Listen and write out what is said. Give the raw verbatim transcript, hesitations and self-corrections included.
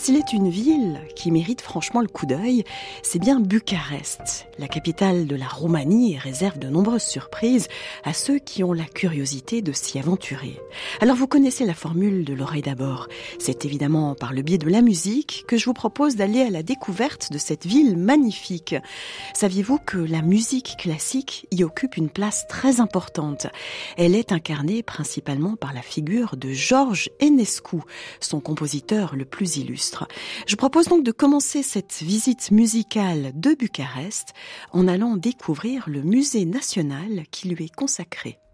S'il est une ville qui mérite franchement le coup d'œil, c'est bien Bucarest, la capitale de la Roumanie, et réserve de nombreuses surprises à ceux qui ont la curiosité de s'y aventurer. Alors vous connaissez la formule de l'oreille d'abord. C'est évidemment par le biais de la musique que je vous propose d'aller à la découverte de cette ville magnifique. Saviez-vous que la musique classique y occupe une place très importante ? Elle est incarnée principalement par la figure de George Enescu, son compositeur le plus illustre. Je propose donc de commencer cette visite musicale de Bucarest en allant découvrir le musée national qui lui est consacré.